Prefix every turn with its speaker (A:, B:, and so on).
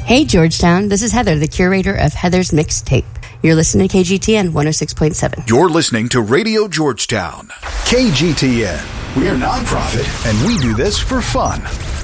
A: Hey, Georgetown. This is Heather, the curator of Heather's Mixtape. You're listening to KGTN 106.7.
B: You're listening to Radio Georgetown. KGTN. We're nonprofit, and we do this for fun.